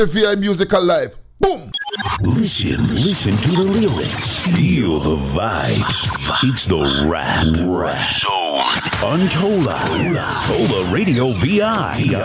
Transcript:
VI Music Alive. Boom! Listen to the lyrics. Feel the vibes. It's the rap zone. Untola Radio VI.